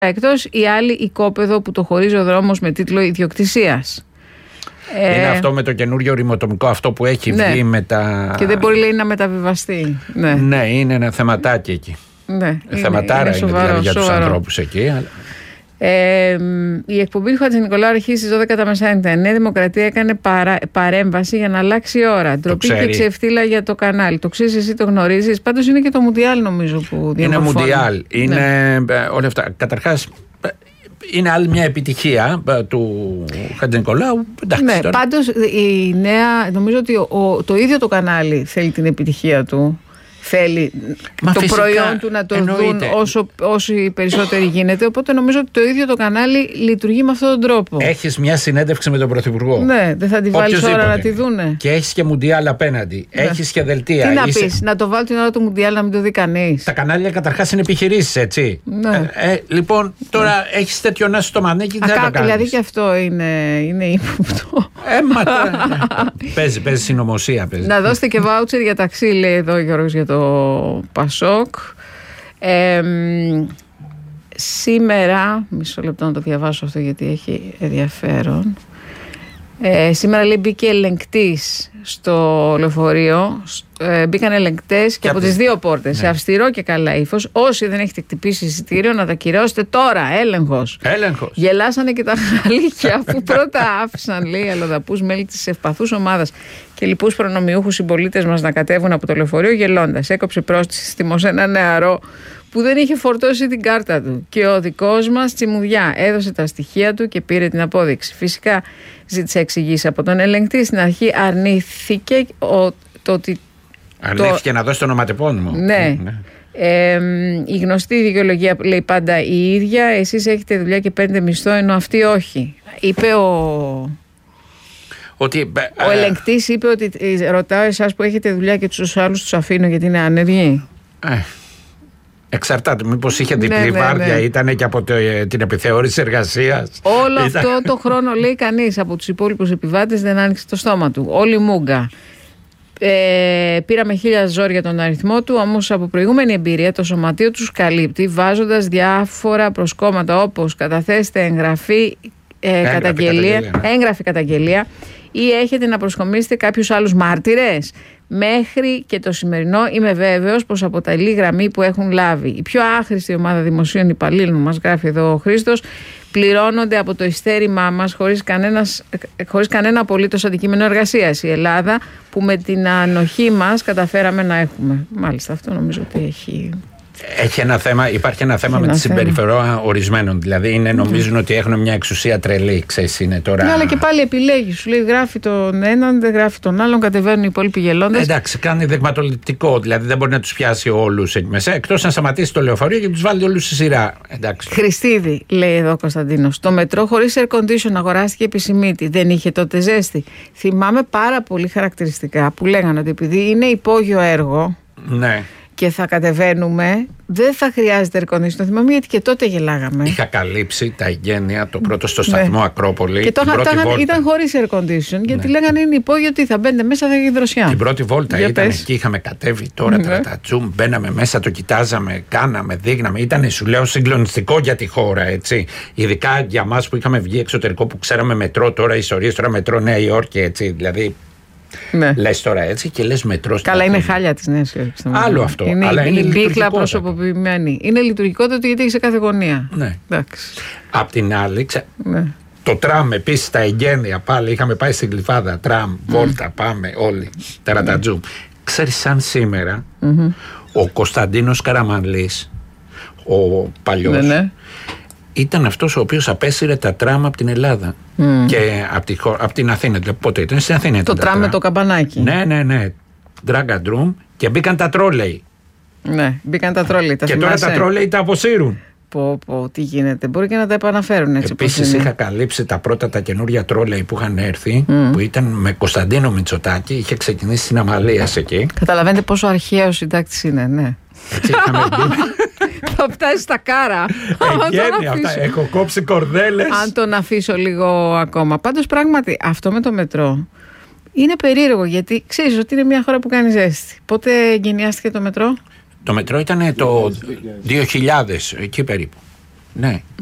Εκτός η άλλη οικόπεδο που το χωρίζει ο δρόμος με τίτλο ιδιοκτησίας. Είναι αυτό με το καινούριο ρημοτομικό, αυτό που έχει βγει με τα... Και δεν μπορεί, λέει, να μεταβιβαστεί. Ναι, είναι ένα θεματάκι εκεί. Ναι, θεματάρα είναι δηλαδή για τους ανθρώπους εκεί. Η εκπομπή του Χατζηνικολάου αρχίζει στις 12 τα μεσάνυχτα. Η Νέα Δημοκρατία έκανε παρέμβαση για να αλλάξει η ώρα. Ντροπή και ξεφτύλα για το κανάλι. Το ξέρεις, εσύ το γνωρίζεις. Πάντως είναι και το Μουντιάλ, νομίζω, που διαμορφώνει. Είναι Μουντιάλ. Είναι όλα αυτά. Καταρχάς, είναι άλλη μια επιτυχία του Χατζηνικολάου. Ναι, πάντως η Νέα, νομίζω ότι το ίδιο το κανάλι θέλει την επιτυχία του. Θέλει το προϊόν του να το δουν όσο περισσότεροι γίνεται. Οπότε νομίζω ότι το ίδιο το κανάλι λειτουργεί με αυτόν τον τρόπο. Έχεις μια συνέντευξη με τον Πρωθυπουργό. Ναι, δεν θα τη βάλεις ώρα να τη δούνε. Και έχεις και Μουντιάλ απέναντι. Ναι. Έχεις και δελτία. Τι να πεις, να το βάλω την ώρα του Μουντιάλ να μην το δει κανείς. Τα κανάλια καταρχάς είναι επιχειρήσεις, έτσι. Ναι. Λοιπόν, τώρα έχεις τέτοιο να στο μανίκι. Δηλαδή και αυτό είναι ύποπτο. Παίζει συνωμοσία. Να δώσετε και βάουτσερ για ταξί, λέει εδώ ο Γιώργος για το Πασόκ. Σήμερα, μισό λεπτό να το διαβάσω αυτό γιατί έχει ενδιαφέρον. Σήμερα, λέει, μπήκε ελεγκτής στο λεωφορείο. Μπήκαν ελεγκτές και από τις δύο πόρτες. Σε αυστηρό και καλά ύφος. Όσοι δεν έχετε χτυπήσει εισιτήριο, να τα κυρώσετε τώρα. Έλεγχος. Γελάσανε και τα χαλίκια που πρώτα άφησαν, λέει, αλλοδαπούς μέλη της ευπαθούς ομάδας και λοιπούς προνομιούχους συμπολίτες μας να κατέβουν από το λεωφορείο γελώντας. Έκοψε πρόστιση θυμός ένα νεαρό που δεν είχε φορτώσει την κάρτα του. Και ο δικός μας τσιμουδιά έδωσε τα στοιχεία του και πήρε την απόδειξη. Φυσικά ζήτησε εξηγήσει από τον ελεγκτή. Στην αρχή αρνήθηκε το ότι. Αρνήθηκε να δώσει το ονοματεπώνυμο. Ναι. Η γνωστή δικαιολογία λέει πάντα η ίδια. Εσείς έχετε δουλειά και παίρνετε μισθό, ενώ αυτοί όχι. Είπε ο ελεγκτής είπε ότι ρωτάω εσάς που έχετε δουλειά και τους άλλους τους αφήνω γιατί είναι άνεργοι. Εξαρτάται, μήπως είχε διπλή βάρδια, ήταν και από την επιθεώρηση εργασίας. Όλο αυτό το χρόνο, λέει, κανείς από τους υπόλοιπους επιβάτες δεν άνοιξε το στόμα του. Όλη μούγκα. Πήραμε 1000 ζόρια τον αριθμό του, όμως από προηγούμενη εμπειρία το σωματείο τους καλύπτει βάζοντας διάφορα προσκόμματα όπως καταθέστε έγγραφη καταγγελία ή έχετε να προσκομίσετε κάποιους άλλους μάρτυρες. Μέχρι και το σημερινό είμαι βέβαιος πως αποτελεί γραμμή που έχουν λάβει. Η πιο άχρηστη ομάδα δημοσίων υπαλλήλων, μας γράφει εδώ ο Χρήστος, πληρώνονται από το ειστέρημά μας χωρίς κανένα απολύτως αντικείμενο εργασίας. Η Ελλάδα που με την ανοχή μας καταφέραμε να έχουμε. Μάλιστα, αυτό νομίζω ότι υπάρχει ένα θέμα με τη συμπεριφορά ορισμένων. Δηλαδή νομίζουν ότι έχουν μια εξουσία τρελή. Ξέρεις, είναι τώρα. Ναι, αλλά και πάλι επιλέγει. Σου λέει γράφει τον έναν, δεν γράφει τον άλλον, κατεβαίνουν οι υπόλοιποι γελώντες. Εντάξει, κάνει δειγματοληπτικό. Δηλαδή δεν μπορεί να τους πιάσει όλους εκεί μέσα. Εκτός να σταματήσει το λεωφορείο και τους βάλει όλους στη σειρά. Εντάξει. Χριστίδη, λέει εδώ ο Κωνσταντίνος. Το μετρό χωρίς air condition αγοράστηκε επί Σιμίτη. Δεν είχε τότε ζέστη. Θυμάμαι πάρα πολύ χαρακτηριστικά που λέγανε ότι επειδή είναι υπόγειο έργο. Ναι. Και θα κατεβαίνουμε, δεν θα χρειάζεται air condition. Θυμάμαι γιατί και τότε γελάγαμε. Είχα καλύψει τα εγγένεια το πρώτο στο σταθμό Ακρόπολη. Και ήταν χωρίς air condition. Γιατί λέγανε είναι υπόγειο ότι θα μπαίνετε μέσα, θα έχει δροσιά. Την πρώτη βόλτα ήταν εκεί, είχαμε κατέβει τώρα τρατατζούμ, μπαίναμε μέσα, το κοιτάζαμε, κάναμε, δείχναμε. Ήταν, σου λέω, συγκλονιστικό για τη χώρα, έτσι. Ειδικά για μας που είχαμε βγει εξωτερικό, που ξέραμε μετρό τώρα, ιστορίες τώρα μετρό Νέα Υόρκη, έτσι. Δηλαδή. Ναι. Λες τώρα έτσι και λες μετρό. Καλά, είναι χάλια της Νέας Υόρκης. Άλλο αυτό. Είναι η μπίχλα προσωποποιημένη. Είναι λειτουργικότητα του γιατί έχει σε κάθε γωνία. Ναι. Απ' την άλλη, το τραμ επίσης, τα εγγένεια πάλι. Είχαμε πάει στην Γλυφάδα. Τραμ, βόλτα, πάμε όλοι. Τερατατζούμ. Ξέρεις, σαν σήμερα, ο Κωνσταντίνος Καραμανλής, ο παλιός. Ήταν αυτός ο οποίος απέσυρε τα τραμ από την Ελλάδα και από την Αθήνα. Πότε ήταν στην Αθήνα? Το τραμ με το καμπανάκι. Ναι. Drag and room και μπήκαν τα τρόλεϊ. Ναι, μπήκαν τα τρόλεϊ. Και τώρα τα τρόλεϊ τα αποσύρουν. Τι γίνεται. Μπορεί και να τα επαναφέρουν έτσι. Επίσης είχα καλύψει τα πρώτα τα καινούργια τρόλεϊ που είχαν έρθει, που ήταν με Κωνσταντίνο Μητσοτάκη. Είχε ξεκινήσει στην Αμαλίας εκεί. Καταλαβαίνετε πόσο αρχαίος συντάκτης είναι, ναι. Έτσι είχαμε μπει. Θα φτάσει στα κάρα. Έχω κόψει κορδέλες. Αν τον αφήσω λίγο ακόμα. Πάντως πράγματι αυτό με το μετρό είναι περίεργο, γιατί ξέρεις ότι είναι μια χώρα που κάνει ζέστη. Πότε εγκαινιάστηκε το μετρό? Το μετρό ήταν το 2000, εκεί περίπου. Ναι.